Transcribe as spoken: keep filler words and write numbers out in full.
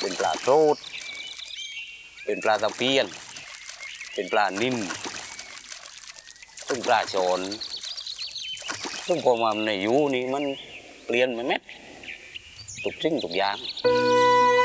เป็นปลาโรดเป็นปลาตะเพียนเป็นปลานิ่มซึ่งปลาโฉนซึ่งพอมาในยูนี่มันเปลี่ยนไปไหมทุกสิ่งทุกอย่าง